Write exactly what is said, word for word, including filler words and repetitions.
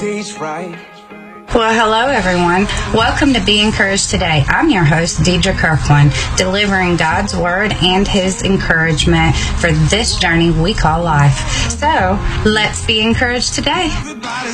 stage right. Well, hello, everyone. Welcome to Be Encouraged Today. I'm your host, Deidre Kirkland, delivering God's Word and His encouragement for this journey we call life. So, let's be encouraged today.